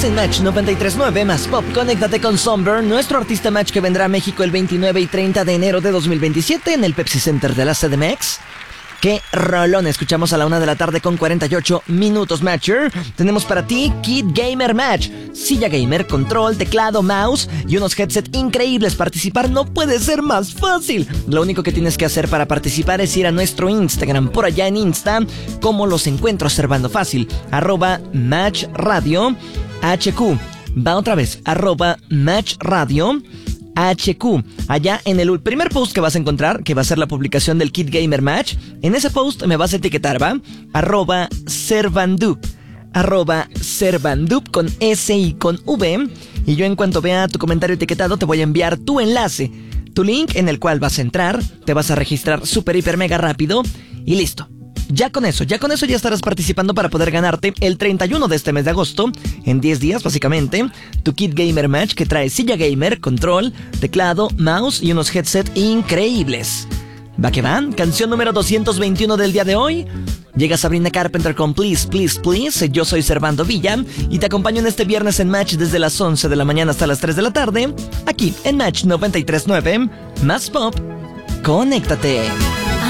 en Match 93.9 más Pop. Conéctate con Sunburn, nuestro artista Match que vendrá a México el 29 y 30 de enero de 2027 en el Pepsi Center de la CDMX. ¡Qué rolón! Escuchamos a la 1 de la tarde con 48 minutos, Matcher. Tenemos para ti Kid Gamer Match. Silla gamer, control, teclado, mouse y unos headset increíbles. Participar no puede ser más fácil. Lo único que tienes que hacer para participar es ir a nuestro Instagram. Por allá en Insta, como los encuentro observando fácil. @MatchRadio HQ. Va otra vez, @MatchRadio HQ. Allá en el primer post que vas a encontrar, que va a ser la publicación del Kid Gamer Match, en ese post me vas a etiquetar, ¿va? @Servandup. @Servandup con S y con V. Y yo en cuanto vea tu comentario etiquetado te voy a enviar tu enlace, tu link en el cual vas a entrar, te vas a registrar súper, hiper, mega rápido y listo. Ya con eso ya estarás participando para poder ganarte el 31 de este mes de agosto, en 10 días básicamente, tu Kid Gamer Match que trae silla gamer, control, teclado, mouse y unos headset increíbles. ¿Va que van? Canción número 221 del día de hoy. Llega Sabrina Carpenter con Please, Please, Please. Yo soy Servando Villa y te acompaño en este viernes en Match desde las 11 de la mañana hasta las 3 de la tarde, aquí en Match 93.9, más Pop. Conéctate.